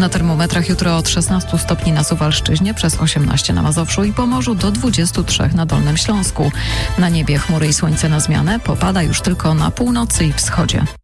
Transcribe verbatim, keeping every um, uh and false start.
Na termometrach jutro od szesnastu stopni na Suwalszczyźnie, przez osiemnaście na Mazowszu i Pomorzu do dwudziestu trzech na Dolnym Śląsku. Na niebie chmury i słońce na zmianę, popada już tylko na północy i wschodzie.